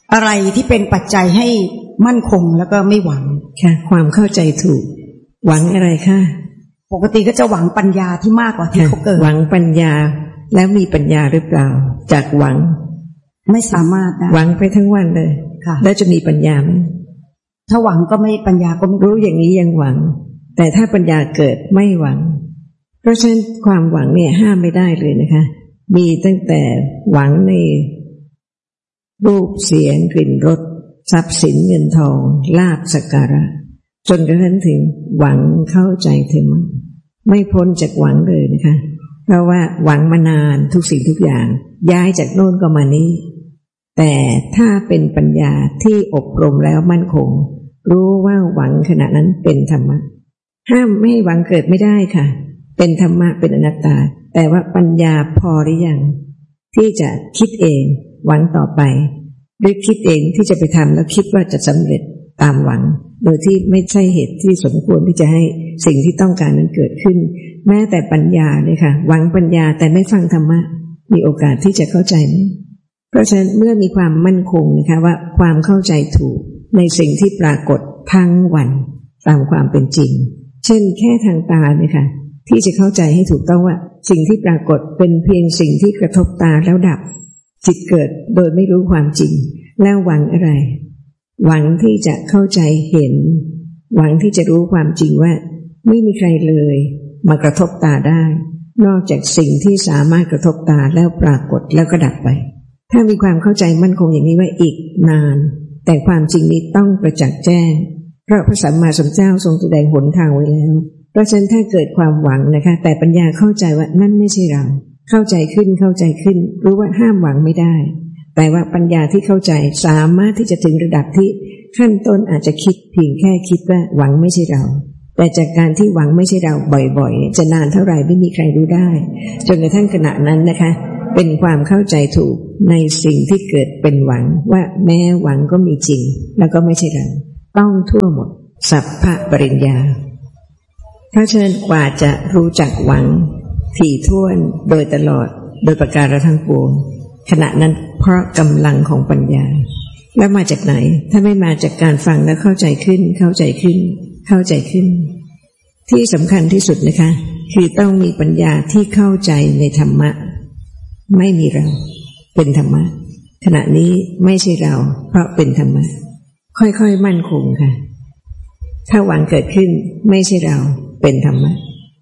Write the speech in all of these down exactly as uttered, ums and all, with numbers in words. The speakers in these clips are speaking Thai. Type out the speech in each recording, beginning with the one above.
อะไรที่เป็นปัจจัยให้มั่นคงแล้วก็ไม่หวังค่ะความเข้าใจถูกหวังอะไรคะปกติก็จะหวังปัญญาที่มากกว่าที่เขาเกิดหวังปัญญาแล้วมีปัญญาหรือเปล่าจากหวังไม่สามารถนะหวังไปทั้งวันเลยแล้วจะมีปัญญาไหมถ้าหวังก็ไม่ปัญญาก็ไม่รู้อย่างนี้ยังหวังแต่ถ้าปัญญาเกิดไม่หวังเพราะฉะนั้นความหวังเนี่ยห้ามไม่ได้เลยนะคะมีตั้งแต่หวังในรูปเสียงกลิ่นรสทรัพย์สินเงินทองลาภสักการะจนกระทั่งถึงหวังเข้าใจธรรมะไม่พ้นจากหวังเลยนะคะเพราะว่าหวังมานานทุกสิ่งทุกอย่างย้ายจากโน่นก็มานี้แต่ถ้าเป็นปัญญาที่อบรมแล้วมั่นคงรู้ว่าหวังขณะนั้นเป็นธรรมะห้ามไม่ให้หวังเกิดไม่ได้ค่ะเป็นธรรมะเป็นอนัตตาแต่ว่าปัญญาพอหรือยังที่จะคิดเองหวังต่อไปหรือคิดเองที่จะไปทำแล้วคิดว่าจะสำเร็จตามหวังโดยที่ไม่ใช่เหตุที่สมควรที่จะให้สิ่งที่ต้องการนั้นเกิดขึ้นแม้แต่ปัญญาเลยค่ะหวังปัญญาแต่ไม่ฟังธรรมะมีโอกาสที่จะเข้าใจไหมเพราะฉะนั้นเมื่อมีความมั่นคงนะคะว่าความเข้าใจถูกในสิ่งที่ปรากฏทั้งวันตามความเป็นจริงเช่นแค่ทางตาเนี่ยค่ะที่จะเข้าใจให้ถูกต้องว่าสิ่งที่ปรากฏเป็นเพียงสิ่งที่กระทบตาแล้วดับจิตเกิดโดยไม่รู้ความจริงแล้วหวังอะไรหวังที่จะเข้าใจเห็นหวังที่จะรู้ความจริงว่าไม่มีใครเลยมากระทบตาได้นอกจากสิ่งที่สามารถกระทบตาแล้วปรากฏแล้วก็ดับไปถ้ามีความเข้าใจมั่นคงอย่างนี้ว่าอีกนานแต่ความจริงนี้ต้องประจักษ์แจ้งเพราะพระสัมมาสัมพุทธเจ้าทรงแสดงหนทางไว้แล้วเพราะฉะนั้นถ้าเกิดความหวังนะคะแต่ปัญญาเข้าใจว่านั่นไม่ใช่เราเข้าใจขึ้นเข้าใจขึ้นรู้ว่าห้ามหวังไม่ได้แต่ว่าปัญญาที่เข้าใจสามารถที่จะถึงระดับที่ขั้นต้นอาจจะคิดเพียงแค่คิดว่าหวังไม่ใช่เราแต่จากการที่หวังไม่ใช่เราบ่อยๆจะนานเท่าไหร่ไม่มีใครรู้ได้จนกระทั่งขณะนั้นนะคะเป็นความเข้าใจถูกในสิ่งที่เกิดเป็นหวังว่าแม้หวังก็มีจริงแล้วก็ไม่ใช่เราต้องทั่วหมดสัพพะปริญญาเพราะฉะนั้นกว่าจะรู้จักหวังถี่ถ้วนโดยตลอดโดยประการทั้งปวงขณะนั้นเพราะกำลังของปัญญาแล้วมาจากไหนถ้าไม่มาจากการฟังแล้วเข้าใจขึ้นเข้าใจขึ้นเข้าใจขึ้นที่สำคัญที่สุดนะคะคือต้องมีปัญญาที่เข้าใจในธรรมะไม่มีเราเป็นธรรมะขณะนี้ไม่ใช่เราเพราะเป็นธรรมะค่อยๆมั่นคงค่ะถ้าหวังเกิดขึ้นไม่ใช่เราเป็นธรรมะ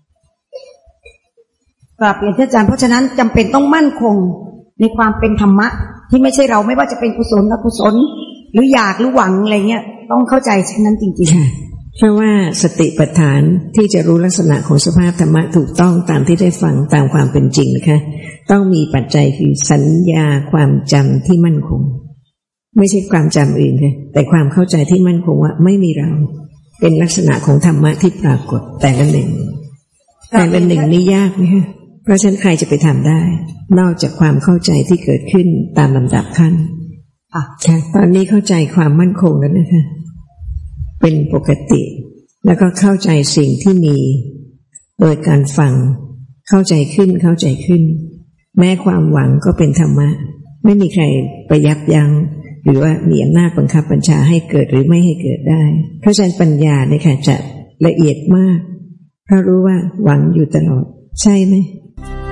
กราบเรียนท่านอาจารย์เพราะฉะนั้นจำเป็นต้องมั่นคงในความเป็นธรรมะที่ไม่ใช่เราไม่ว่าจะเป็นกุศลอกุศลหรืออยากหรือหวังอะไรเงี้ยต้องเข้าใจเช่นนั้นจริงๆค่ะเพราะว่าสติปัฏฐานที่จะรู้ลักษณะของสภาพธรรมะถูกต้องตามที่ได้ฟังตามความเป็นจริงนะคะต้องมีปัจจัยคือสัญญาความจำที่มั่นคงไม่ใช่ความจำอื่นค่ะแต่ความเข้าใจที่มั่นคงว่าไม่มีเราเป็นลักษณะของธรรมะที่ปรากฏแต่ละหนึ่งแต่ละหนึ่งนี่ยากไหมคะเพราะฉะนั้นใครจะไปทำได้นอกจากความเข้าใจที่เกิดขึ้นตามลำดับขั้นอ่ะตอนนี้เข้าใจความมั่นคงแล้วนะคะเป็นปกติแล้วก็เข้าใจสิ่งที่มีโดยการฟังเข้าใจขึ้นเข้าใจขึ้นแม้ความหวังก็เป็นธรรมะไม่มีใครไปยับยั้งหรือว่ามีอำนาจบังคับบัญชาให้เกิดหรือไม่ให้เกิดได้เพราะฉะนั้นปัญญาเนี่ยค่ะจะละเอียดมากเพราะรู้ว่าหวังอยู่ตลอดใช่ไหม